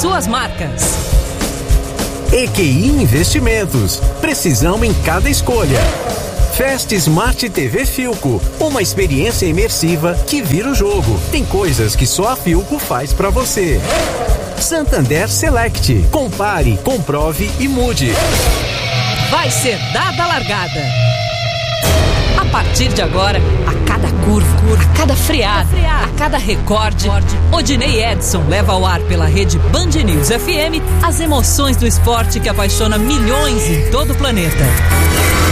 suas marcas. EQI Investimentos. Precisão em cada escolha. Fast Smart TV Philco, uma experiência imersiva que vira o jogo. Tem coisas que só a Philco faz pra você. Santander Select. Compare, comprove e mude. Vai ser dada a largada. A partir de agora, a cada curva, a cada freada, a cada recorde, Odinei Edson leva ao ar pela rede Band News FM as emoções do esporte que apaixona milhões em todo o planeta.